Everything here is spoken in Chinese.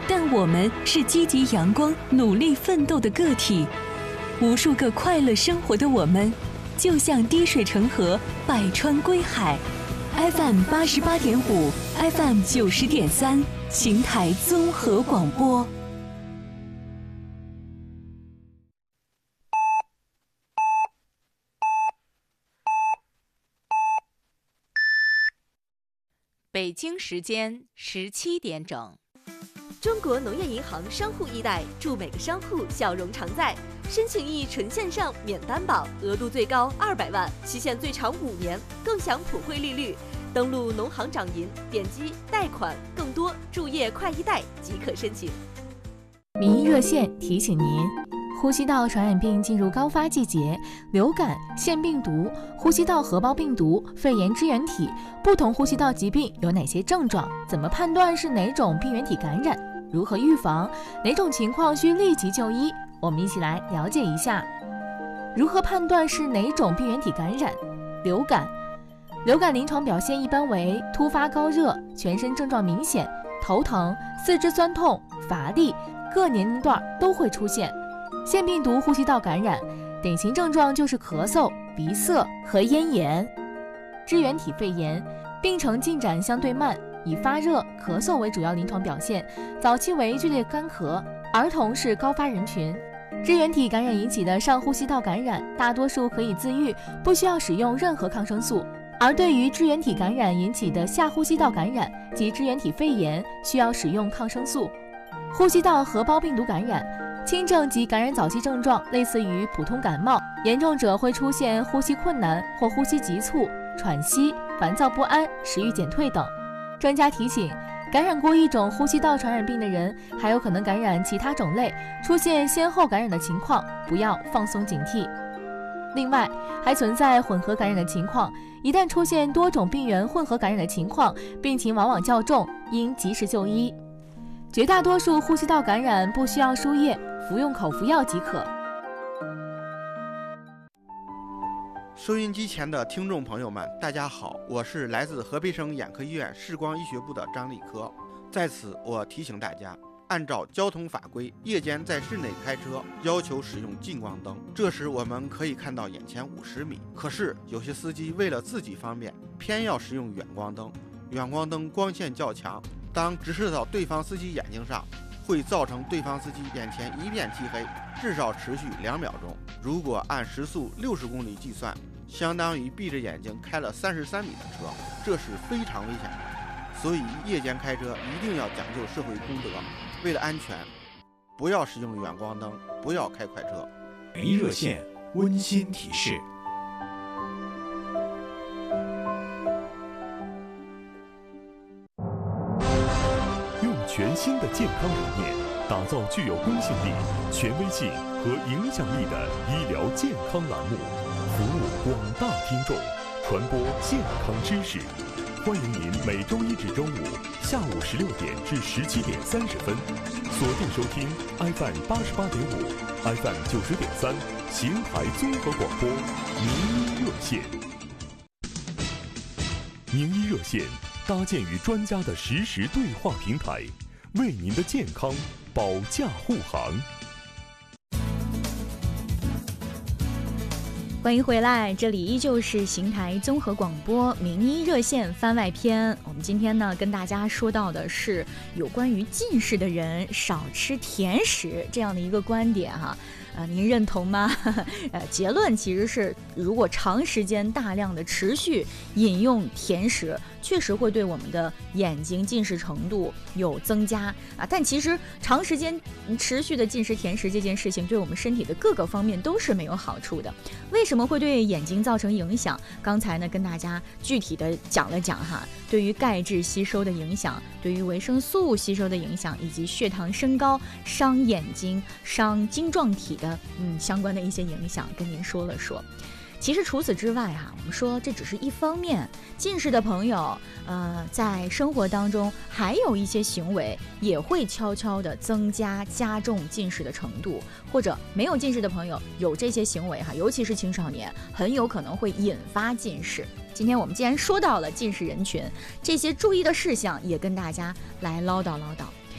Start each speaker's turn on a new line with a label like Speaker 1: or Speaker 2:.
Speaker 1: 但我们是积极阳光、努力奋斗的个体。无数个快乐生活的我们，就像滴水成河，百川归海。FM 88.5 ，FM 90.3，邢台综合广播。
Speaker 2: 北京时间17点整。
Speaker 3: 中国农业银行商户易贷，祝每个商户笑容常在。申请易纯线上免担保，额度最高200万，期限最长5年，更享普惠利率。登录农行掌银，点击贷款更多助业快易贷即可申请。
Speaker 4: 民意热线提醒您，呼吸道传染病进入高发季节，流感、腺病毒、呼吸道合胞病毒、肺炎支原体，不同呼吸道疾病有哪些症状？怎么判断是哪种病原体感染？如何预防？哪种情况需立即就医？我们一起来了解一下。如何判断是哪种病原体感染？流感。流感临床表现一般为突发高热，全身症状明显，头疼、四肢酸痛、乏力，各年龄段都会出现。腺病毒呼吸道感染，典型症状就是咳嗽、鼻塞和咽炎。支原体肺炎，病程进展相对慢，以发热、咳嗽为主要临床表现，早期为剧烈干咳，儿童是高发人群。支原体感染引起的上呼吸道感染，大多数可以自愈，不需要使用任何抗生素。而对于支原体感染引起的下呼吸道感染及支原体肺炎，需要使用抗生素。呼吸道合胞病毒感染，轻症及感染早期症状类似于普通感冒，严重者会出现呼吸困难或呼吸急促、喘息、烦躁不安、食欲减退等。专家提醒，感染过一种呼吸道传染病的人，还有可能感染其他种类，出现先后感染的情况，不要放松警惕。另外，还存在混合感染的情况，一旦出现多种病原混合感染的情况，病情往往较重，应及时就医。绝大多数呼吸道感染不需要输液，服用口服药即可。
Speaker 5: 收音机前的听众朋友们，大家好，我是来自河北省眼科医院视光医学部的张立科。在此，我提醒大家，按照交通法规，夜间在室内开车要求使用近光灯，这时我们可以看到眼前50米。可是有些司机为了自己方便，偏要使用远光灯。远光灯光线较强，当直射到对方司机眼睛上，会造成对方司机眼前一片漆黑，至少持续2秒钟。如果按时速60公里计算，相当于闭着眼睛开了33米的车，这是非常危险的。所以夜间开车一定要讲究社会公德，为了安全，不要使用远光灯，不要开快车。
Speaker 6: 民意热线温馨提示：用全新的健康理念，打造具有公信力、权威性和影响力的医疗健康栏目，服务广大听众，传播健康知识。欢迎您每周一至周五下午16点至17点30分，锁定收听 FM 88.5、FM 90.3邢台综合广播名医热线。名医热线搭建于专家的实时对话平台，为您的健康保驾护航。
Speaker 7: 欢迎回来，这里依旧是邢台综合广播名医热线番外篇。我们今天呢跟大家说到的是有关于近视的人少吃甜食这样的一个观点哈。您认同吗？结论其实是，如果长时间大量的持续饮用甜食，确实会对我们的眼睛近视程度有增加啊。但其实长时间持续的进食甜食这件事情，对我们身体的各个方面都是没有好处的。为什么会对眼睛造成影响？刚才呢跟大家具体的讲了讲哈，对于钙质吸收的影响，对于维生素吸收的影响，以及血糖升高伤眼睛、伤晶状体的相关的一些影响，跟您说了说。其实除此之外哈，我们说这只是一方面，近视的朋友在生活当中还有一些行为也会悄悄的加重近视的程度，或者没有近视的朋友有这些行为哈，尤其是青少年，很有可能会引发近视。今天我们既然说到了近视人群，这些注意的事项也跟大家来唠叨唠叨。